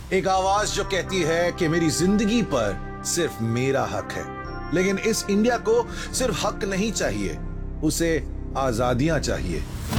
एक आवाज जो कहती है कि मेरी जिंदगी पर सिर्फ मेरा हक है। लेकिन इस इंडिया को सिर्फ हक नहीं चाहिए, उसे आजादियां चाहिए।